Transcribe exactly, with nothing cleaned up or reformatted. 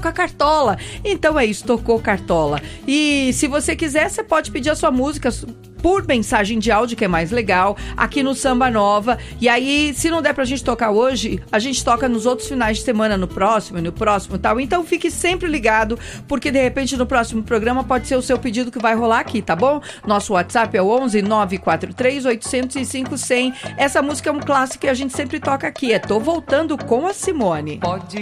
toca Cartola. Então é isso, tocou Cartola. E se você quiser, você pode pedir a sua música por mensagem de áudio, que é mais legal, aqui no Samba Nova. E aí, se não der pra gente tocar hoje, a gente toca nos outros finais de semana, no próximo e no próximo e tal. Então fique sempre ligado, porque de repente no próximo programa pode ser o seu pedido que vai rolar aqui, tá bom? Nosso WhatsApp é o onze nove quatro três oito zero cinco zero zero. Essa música é um clássico e a gente sempre toca aqui. É Tô Voltando com a Simone. Pode